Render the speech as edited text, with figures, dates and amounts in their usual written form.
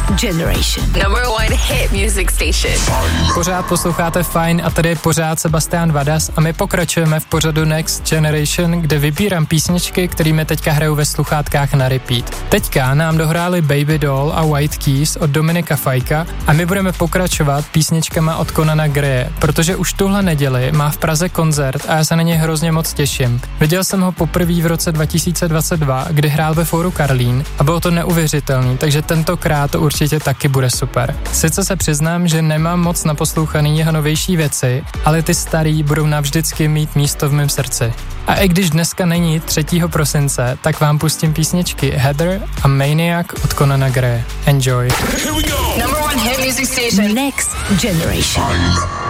Generation. Number one hit music station. Pořád posloucháte Fajn a tady je pořád Sebastian Vadas a my pokračujeme v pořadu Next Generation, kde vybírám písničky, kterými teďka hrajou ve sluchátkách na repeat. Teďka nám dohráli Baby Doll a White Keys od Dominika Fajka a my budeme pokračovat písničkama od Conana Graye, protože už tuhle neděli má v Praze koncert a já se na něj hrozně moc těším. Viděl jsem ho poprvé v roce 2022, kdy hrál ve Fóru Karlín a bylo to neuvěřitelný, takže tentokrát to určitě taky bude super. Sice se přiznám, že nemám moc naposlouchaný jeho novější věci, ale ty starý budou navždycky mít místo v mém srdci. A i když dneska není 3. prosince, tak vám pustím písničky Heather a Maniac od Conana Graye. Enjoy. Number one hit music station. Next Generation.